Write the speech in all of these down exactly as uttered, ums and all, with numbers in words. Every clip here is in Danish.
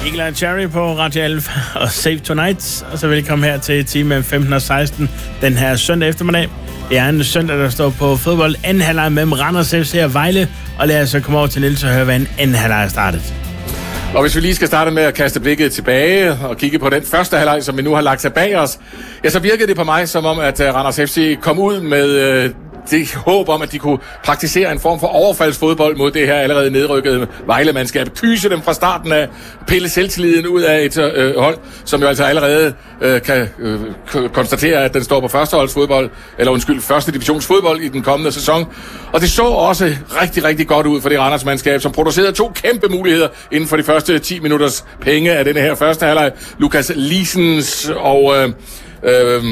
Eagle and Cherry på Radio Alfa og Save Tonight. Og så velkommen her til time femten og seksten den her søndag eftermiddag. Det er en søndag, der står på fodbold. Anden halvleg mellem Randers F C og Vejle. Og lad os så komme over til Niels og høre, hvad en anden halvleg er startet. Og hvis vi lige skal starte med at kaste blikket tilbage og kigge på den første halvleg, som vi nu har lagt sig bag os, ja, så virkede det på mig som om, at Randers F C kom ud med øh, det håb om, at de kunne praktisere en form for overfaldsfodbold mod det her allerede nedrykkede Vejle-mandskab. Kyse dem fra starten af, pille selvtilliden ud af et øh, hold, som jo altså allerede øh, kan øh, konstatere, at den står på førsteholdsfodbold, eller undskyld, første divisionsfodbold i den kommende sæson. Og det så også rigtig, rigtig godt ud for det Randers-mandskab, som producerede to kæmpe muligheder inden for de første ti minutters penge af denne her første halvleg. Lukas Liesens og... Øh, øh,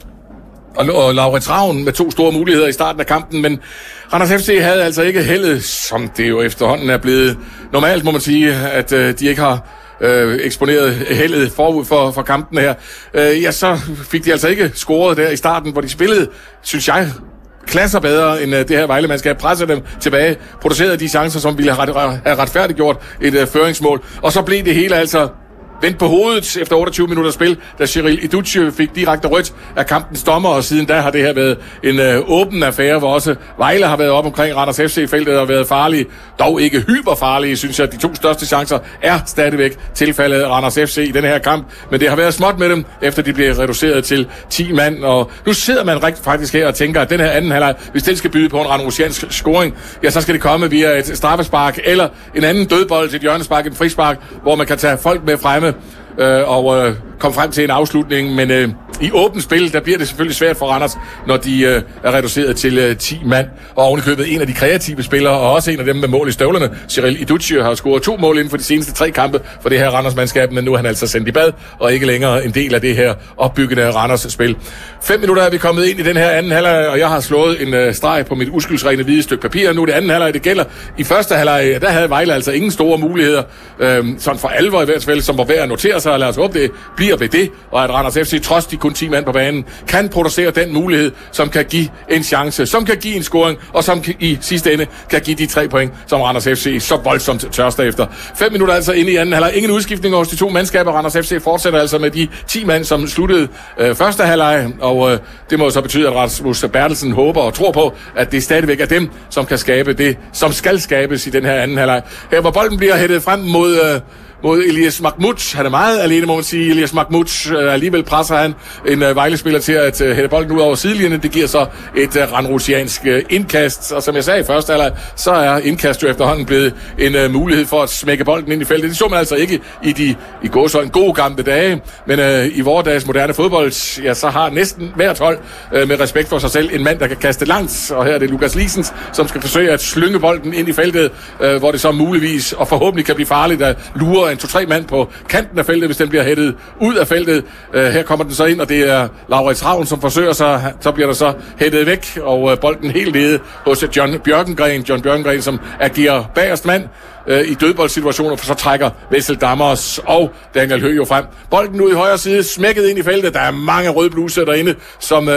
og Laurits Ravn med to store muligheder i starten af kampen, men Randers F C havde altså ikke heldet, som det jo efterhånden er blevet normalt, må man sige, at øh, de ikke har øh, eksponeret heldet forud for, for kampen her. Øh, ja, så fik de altså ikke scoret der i starten, hvor de spillede, synes jeg, klasser bedre end uh, det her Vejle-mandskab, pressede dem tilbage, producerede de chancer, som ville have, ret, have retfærdiggjort et uh, føringsmål, og så blev det hele altså vendt på hovedet efter otteogtyve minutter spil, da Cyril Idouche fik direkte rødt af kampens dommer, og siden da har det her været en øh, åben affære, hvor også Vejle har været op omkring Randers F C-feltet og været farlige, dog ikke hyperfarlige, synes jeg. De to største chancer er stadigvæk tilfældet Randers F C i denne her kamp, men det har været småt med dem, efter de blev reduceret til ti mand, og nu sidder man rigtig faktisk her og tænker, at den her anden halvleg, hvis den skal byde på en randrusiansk scoring, ja, så skal det komme via et straffespark, eller en anden dødbold til et hjørnespark, en frispark, hvor man kan tage folk med fremme, Øh, og øh, kom frem til en afslutning, men øh, i åbent spil, der bliver det selvfølgelig svært for Randers, når de øh, er reduceret til øh, ti mand, og ovenikøbet en af de kreative spillere, og også en af dem med mål i støvlerne, Cyril Idouche, har scoret to mål inden for de seneste tre kampe for det her Randers-mandskab, men nu er han altså sendt i bad, og ikke længere en del af det her opbyggende Randers-spil. Fem minutter er vi kommet ind i den her anden halvleg, og jeg har slået en øh, streg på mit uskyldsrene hvide stykke papir. Nu er det anden halvleg, det gælder. I første halvleg, der havde Vejle altså ingen store muligheder, øh, sådan for alvor i hvert fald, som var værd at notere sig, og lad os håbe, det bliver ved det, og at Randers F C, trods de kun ti mand på banen, kan producere den mulighed, som kan give en chance, som kan give en scoring, og som i sidste ende kan give de tre point, som Randers F C så voldsomt tørster efter. Fem minutter altså inde i anden halvleg. Ingen udskiftning hos de to mandskaber. Randers F C fortsætter altså med de ti mand, som sluttede øh, første halvleg, og øh, det må så betyde, at Rasmus Bertelsen håber og tror på, at det stadigvæk er dem, som kan skabe det, som skal skabes i den her anden halvleg. Her hvor bolden bliver hættet frem mod... Øh, mod Elias Mahmoud. Han er meget alene, må man sige. Elias Mahmoud, øh, alligevel presser han en øh, Vejle-spiller til at øh, hætte bolden ud over sidelinjen. Det giver så et øh, randrusiansk øh, indkast. Og som jeg sagde i første alder, så er indkast jo efterhånden blevet en øh, mulighed for at smække bolden ind i feltet. Det så man altså ikke i de i gåsøjne gode gamle dage. Men øh, i vores dages moderne fodbold, ja, så har næsten hvert hold øh, med respekt for sig selv en mand, der kan kaste langt. Og her er det Lukas Liesens, som skal forsøge at slynge bolden ind i feltet, øh, hvor det så muligvis og forhåbentlig kan blive farligt at lure en to-tre mand på kanten af feltet, hvis den bliver hættet ud af feltet. Uh, her kommer den så ind, og det er Laurits Ravn, som forsøger sig. Så bliver der så hættet væk, og uh, bolden helt nede hos John Bjørkengren. John Bjørkengren, som agerer bagerst mand uh, i dødboldsituationer, for så trækker Vessel Dammers og Daniel Høgh jo frem. Bolden ud i højre side, smækket ind i feltet. Der er mange røde bluser derinde, som uh,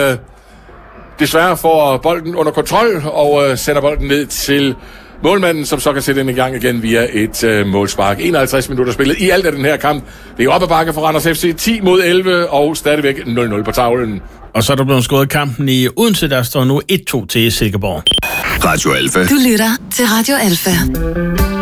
desværre får bolden under kontrol og uh, sender bolden ned til målmanden, som så kan sætte den i gang igen via et øh, målspark. enoghalvtreds minutter spillet i alt af den her kamp. Det er op ad bakke for Randers F C. ti mod elleve og stadigvæk nul nul på tavlen. Og så er der blevet skåret kampen i Odense, der står nu et to til Silkeborg. Radio Alfa. Du lytter til Radio Alfa.